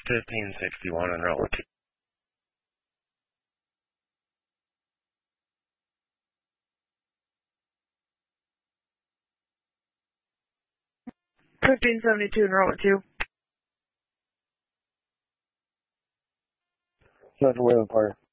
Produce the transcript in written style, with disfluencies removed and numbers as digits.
1561 and roll with 2. $15.72 and roll it 2. Central Wayland Fire.